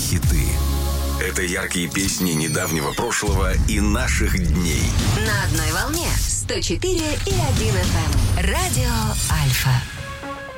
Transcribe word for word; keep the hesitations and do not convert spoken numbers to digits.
хиты. Это яркие песни недавнего прошлого и наших дней. На одной волне сто четыре и один эф эм. Радио Альфа.